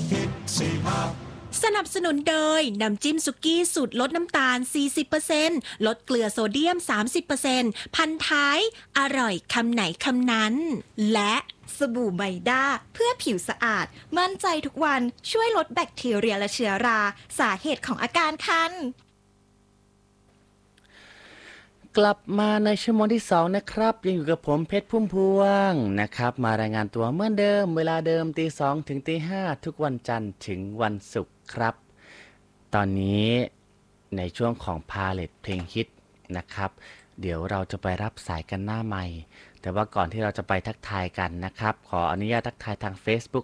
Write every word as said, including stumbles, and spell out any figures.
สนับสนุนโดยน้ำจิ้มสุกี้สูตรลดน้ำตาล สี่สิบเปอร์เซ็นต์ ลดเกลือโซเดียม สามสิบเปอร์เซ็นต์ พันท้ายอร่อยคำไหนคำนั้นและสบู่ไบด้าเพื่อผิวสะอาดมั่นใจทุกวันช่วยลดแบคทีเรียและเชื้อราสาเหตุของอาการคันกลับมาในชั่วโมงที่สองนะครับยังอยู่กับผมเพชรพุ่มพวงนะครับมารายงานตัวเหมือนเดิมเวลาเดิมตีสองถึงตีห้าทุกวันจันทร์ถึงวันศุกร์ครับตอนนี้ในช่วงของพาเลทเพลงฮิตนะครับเดี๋ยวเราจะไปรับสายกันหน้าไมค์แต่ว่าก่อนที่เราจะไปทักทายกันนะครับขออนุญาตทักทายทาง Facebook